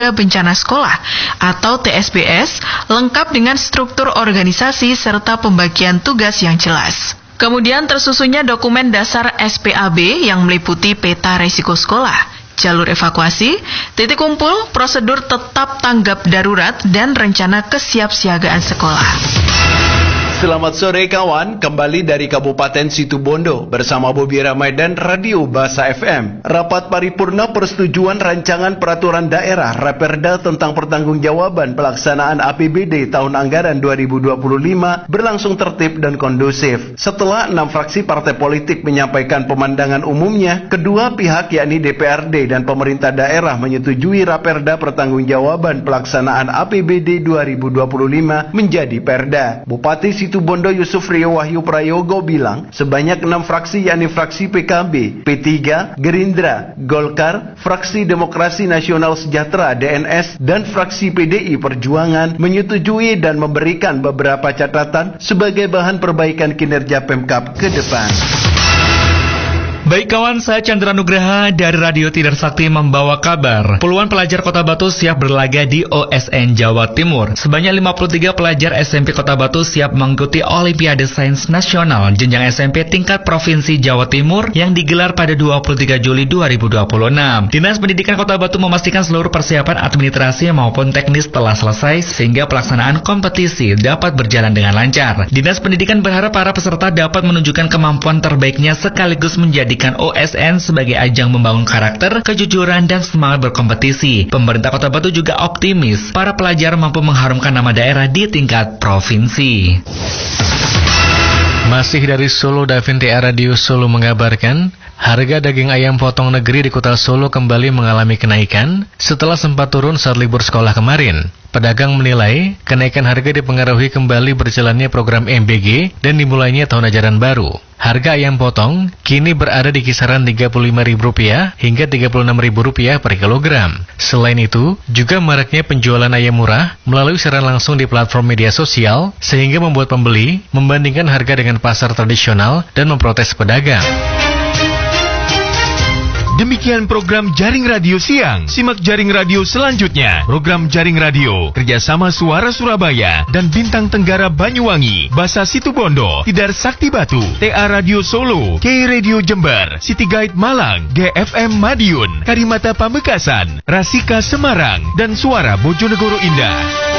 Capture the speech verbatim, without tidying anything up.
Bencana Sekolah atau T S B S, lengkap dengan struktur organisasi serta pembagian tugas yang jelas. Kemudian tersusunnya dokumen dasar S P A B yang meliputi peta resiko sekolah, jalur evakuasi, titik kumpul, prosedur tetap tanggap darurat, dan rencana kesiapsiagaan sekolah. Selamat sore kawan, kembali dari Kabupaten Situbondo bersama Bobi Ramai dan Radio Bahasa F M. Rapat paripurna persetujuan rancangan peraturan daerah Raperda tentang pertanggungjawaban pelaksanaan A P B D tahun anggaran dua ribu dua puluh lima berlangsung tertib dan kondusif. Setelah enam fraksi partai politik menyampaikan pemandangan umumnya, kedua pihak yakni D P R D dan pemerintah daerah menyetujui Raperda pertanggungjawaban pelaksanaan A P B D dua ribu dua puluh lima menjadi perda. Bupati Situbondo Situbondo Yusuf Rio Wahyu Prayogo bilang sebanyak enam fraksi yakni fraksi P K B, P tiga, Gerindra, Golkar, fraksi Demokrasi Nasional Sejahtera D N S, dan fraksi P D I Perjuangan menyetujui dan memberikan beberapa catatan sebagai bahan perbaikan kinerja Pemkab ke depan. Baik kawan, saya Chandra Nugraha dari Radio Tidar Sakti membawa kabar. Puluhan pelajar Kota Batu siap berlaga di O S N Jawa Timur. Sebanyak lima puluh tiga pelajar S M P Kota Batu siap mengikuti Olimpiade Sains Nasional jenjang S M P tingkat Provinsi Jawa Timur yang digelar pada dua puluh tiga Juli dua ribu dua puluh enam. Dinas Pendidikan Kota Batu memastikan seluruh persiapan administrasi maupun teknis telah selesai sehingga pelaksanaan kompetisi dapat berjalan dengan lancar. Dinas Pendidikan berharap para peserta dapat menunjukkan kemampuan terbaiknya sekaligus menjadi O S N sebagai ajang membangun karakter, kejujuran, dan semangat berkompetisi. Pemerintah Kota Batu juga optimis para pelajar mampu mengharumkan nama daerah di tingkat provinsi. Masih dari Solo, Davin T A Radio Solo mengabarkan, harga daging ayam potong negeri di Kota Solo kembali mengalami kenaikan setelah sempat turun saat libur sekolah kemarin. Pedagang menilai kenaikan harga dipengaruhi kembali berjalannya program M B G dan dimulainya tahun ajaran baru. Harga ayam potong kini berada di kisaran tiga puluh lima ribu rupiah hingga tiga puluh enam ribu rupiah per kilogram. Selain itu, juga maraknya penjualan ayam murah melalui siaran langsung di platform media sosial sehingga membuat pembeli membandingkan harga dengan pasar tradisional dan memprotes pedagang. Demikian program Jaring Radio Siang. Simak Jaring Radio selanjutnya. Program Jaring Radio kerjasama Suara Surabaya dan Bintang Tenggara Banyuwangi, Basa Situbondo, Tidar Sakti Batu, T A Radio Solo, K Radio Jember, City Guide Malang, G F M Madiun, Karimata Pamekasan, Rasika Semarang, dan Suara Bojonegoro Indah.